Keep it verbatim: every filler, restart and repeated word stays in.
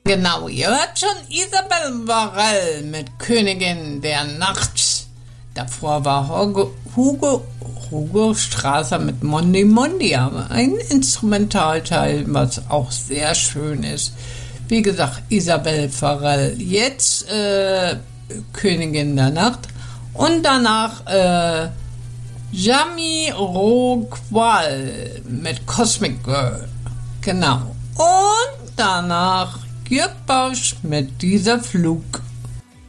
Genau, ihr hört schon Isabel Varell mit Königin der Nacht. Davor war Hugo, Hugo, Hugo Strasser mit Mondi Mondi, aber ein Instrumentalteil, was auch sehr schön ist. Wie gesagt, Isabel Varell. Jetzt äh, Königin der Nacht und danach äh, Jamiroquai mit Cosmic Girl. Genau. Und danach Jörg Bausch mit Dieser Flug.